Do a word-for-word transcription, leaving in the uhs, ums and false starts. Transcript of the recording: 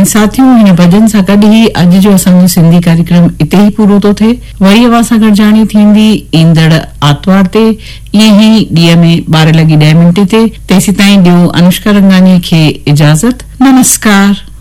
साथियों, हिन भजन सां गॾु ई अॼु जो असांजो सिंधी कार्यक्रम इते ई पूरो थो थिए। वरी अवां सां गॾिजाणी थींदी ईंदड़ आर्तवार ते ईअं ई ॾींहं में ॿारहं लॻी ॾह मिंट ते। तेसीं ताईं ॾियो अनुष्का रंगानी खे इजाज़त। नमस्कार।